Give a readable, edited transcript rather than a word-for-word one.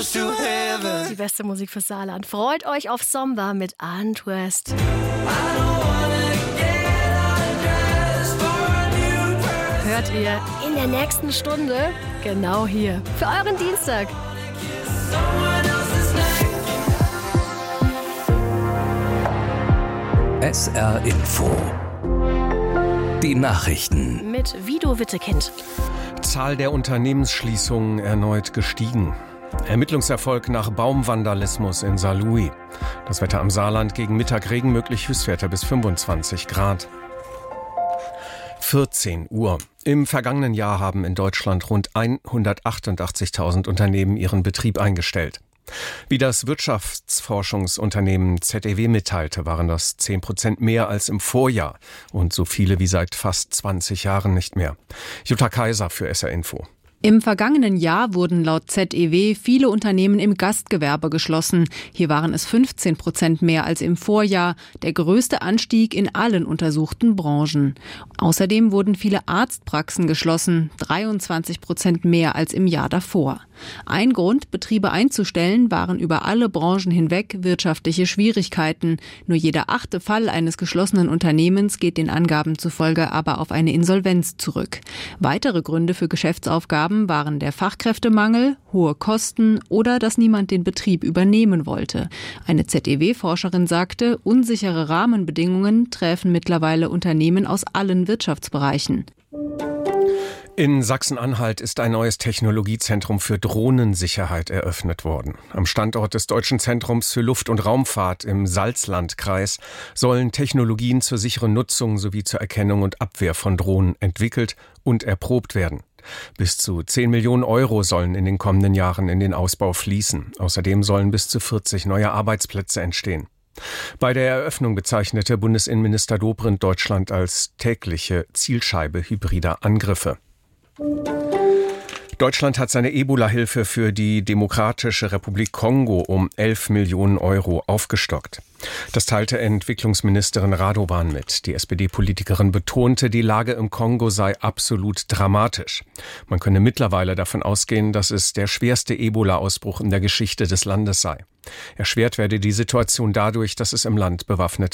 Die beste Musik fürs Saarland. Freut euch auf Somba mit Arndt West. Hört ihr in der nächsten Stunde genau hier für euren Dienstag. SR Info. Die Nachrichten. Mit Vido Wittekind. Zahl der Unternehmensschließungen erneut gestiegen. Ermittlungserfolg nach Baumvandalismus in Saarlouis. Das Wetter am Saarland, gegen Mittag Regen möglich, Höchstwerte bis 25 Grad. 14 Uhr. Im vergangenen Jahr haben in Deutschland rund 188.000 Unternehmen ihren Betrieb eingestellt. Wie das Wirtschaftsforschungsunternehmen ZEW mitteilte, waren das 10% mehr als im Vorjahr und so viele wie seit fast 20 Jahren nicht mehr. Jutta Kaiser für SR Info. Im vergangenen Jahr wurden laut ZEW viele Unternehmen im Gastgewerbe geschlossen. Hier waren es 15% mehr als im Vorjahr, der größte Anstieg in allen untersuchten Branchen. Außerdem wurden viele Arztpraxen geschlossen, 23% mehr als im Jahr davor. Ein Grund, Betriebe einzustellen, waren über alle Branchen hinweg wirtschaftliche Schwierigkeiten. Nur jeder 8. Fall eines geschlossenen Unternehmens geht den Angaben zufolge aber auf eine Insolvenz zurück. Weitere Gründe für Geschäftsaufgaben waren der Fachkräftemangel, hohe Kosten oder dass niemand den Betrieb übernehmen wollte. Eine ZEW-Forscherin sagte, unsichere Rahmenbedingungen treffen mittlerweile Unternehmen aus allen Wirtschaftsbereichen. In Sachsen-Anhalt ist ein neues Technologiezentrum für Drohnensicherheit eröffnet worden. Am Standort des Deutschen Zentrums für Luft- und Raumfahrt im Salzlandkreis sollen Technologien zur sicheren Nutzung sowie zur Erkennung und Abwehr von Drohnen entwickelt und erprobt werden. Bis zu 10 Millionen Euro sollen in den kommenden Jahren in den Ausbau fließen. Außerdem sollen bis zu 40 neue Arbeitsplätze entstehen. Bei der Eröffnung bezeichnete Bundesinnenminister Dobrindt Deutschland als tägliche Zielscheibe hybrider Angriffe. Deutschland hat seine Ebola-Hilfe für die Demokratische Republik Kongo um 11 Millionen Euro aufgestockt. Das teilte Entwicklungsministerin Radovan mit. Die SPD-Politikerin betonte, die Lage im Kongo sei absolut dramatisch. Man könne mittlerweile davon ausgehen, dass es der schwerste Ebola-Ausbruch in der Geschichte des Landes sei. Erschwert werde die Situation dadurch, dass es im Land bewaffnete